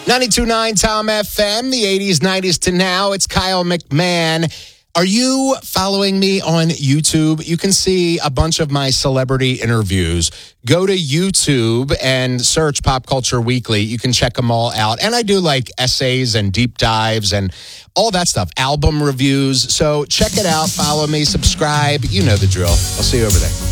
92.9 Tom FM, the 80s, 90s to now. It's Kyle McMahon. Are you following me on YouTube? You can see a bunch of my celebrity interviews. Go to YouTube and search Pop Culture Weekly. You can check them all out. And I do like essays and deep dives and all that stuff, album reviews. So check it out, follow me, subscribe. You know the drill. I'll see you over there.